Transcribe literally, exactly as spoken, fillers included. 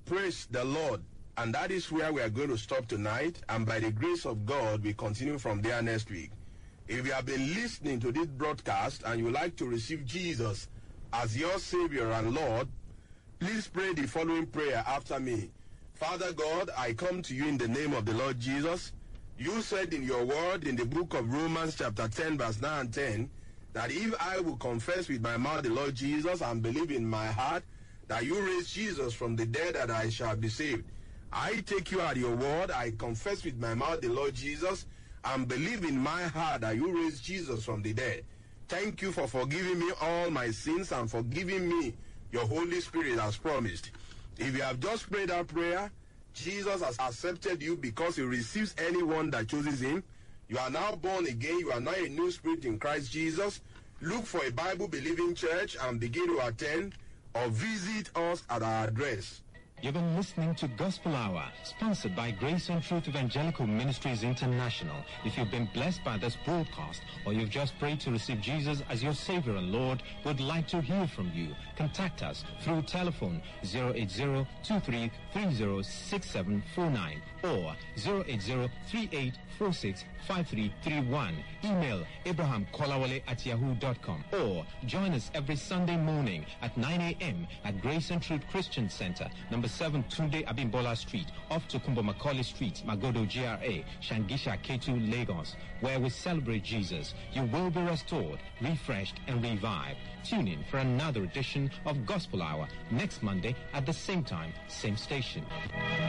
Praise the Lord. And that is where we are going to stop tonight. And by the grace of God, we continue from there next week. If you have been listening to this broadcast and you would like to receive Jesus as your Savior and Lord, please pray the following prayer after me. Father God, I come to you in the name of the Lord Jesus. You said in your word in the book of Romans chapter ten verse nine and ten that if I will confess with my mouth the Lord Jesus and believe in my heart that you raised Jesus from the dead, that I shall be saved. I take you at your word. I confess with my mouth the Lord Jesus and believe in my heart that you raised Jesus from the dead. Thank you for forgiving me all my sins and for giving me your Holy Spirit as promised. If you have just prayed that prayer, Jesus has accepted you because he receives anyone that chooses him. You are now born again. You are now a new spirit in Christ Jesus. Look for a Bible-believing church and begin to attend or visit us at our address. You've been listening to Gospel Hour, sponsored by Grace and Truth Evangelical Ministries International. If you've been blessed by this broadcast, or you've just prayed to receive Jesus as your Savior and Lord, we'd like to hear from you. Contact us through telephone zero eight zero, two three three zero, six seven four nine or zero eight zero, three eight four six, five three three one. Email abraham kolawole at yahoo dot com or join us every Sunday morning at nine a.m. at Grace and Truth Christian Center, number seven Tunde Abimbola Street, off Tokumbo Macaulay Street, Magodo G R A, Shangisha K two, Lagos, where we celebrate Jesus. You will be restored, refreshed, and revived. Tune in for another edition of Gospel Hour next Monday at the same time, same station.